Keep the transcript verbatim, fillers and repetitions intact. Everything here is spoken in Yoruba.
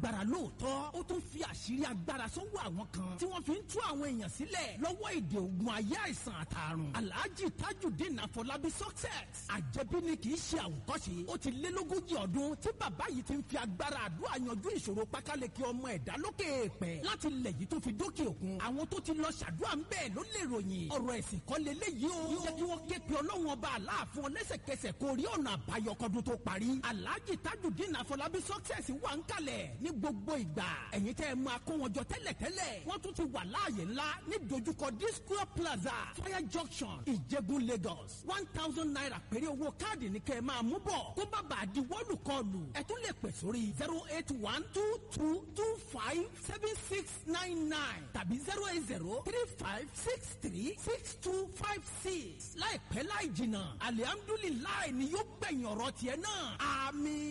lágbára lóòótọ́ ó tún fi àṣírí agbára sọ́wọ́ àwọn kan tí wọ́n fi ń tú àwọn èèyàn sílẹ̀ lọ́wọ́ èdè ogun ayé àìsàn àtàrùn. Alhaji Tajudeen Afọlábí success àjẹbí ni kì í ṣe àwòkọ́ṣe. Ó ti lé lógójì ọdún tí bàbá yìí ti ń fi agbára àdúrà yanjú ìṣòro pákáleke ọmọ ẹ̀dá lókè èèpẹ̀ láti ilẹ̀ yìí tó fi dókè òkun. Àwọn tó ti lọ ṣàdúrà ń bẹ́ẹ̀ ló lè ròyìn. Ọ̀rọ̀ ẹ̀sìn kọ́ leléyìí o. Jẹ́ kí wọ́n ké pe Ọlọ́run ọba àlá fún ọ lẹ́sẹ̀kẹsẹ̀ kó rí ọ̀nà àbáyọ kọ́dún tó parí. Alhaji Tajudeen Afọlábí success wà ń kalẹ̀ ní gbogbo ìgbà. Ẹ̀yin tẹ́ ẹ máa kó wọn jọ tẹ́lẹ̀tẹ́lẹ̀. Wọ́n tún ti wà láàyè ńlá ní dojúkọ Disco Plaza Fire Junction Ìjẹ̀bú Lagos. one thousand naira péré owó káàdì ní kẹ́ ẹ máa mú bọ̀. Tó bá bàa di wọ́ọ̀lù kọlù. Ẹ tún lè pè sórí zero eight one two two two five seven six nine nine tàbí zero eight zero three five six three six two five six. Láìpẹ́ láì jìnnà, alihamdulilayi ni yóò gbẹ̀yìn ọ̀rọ̀ tiẹ̀ náà. Àmín.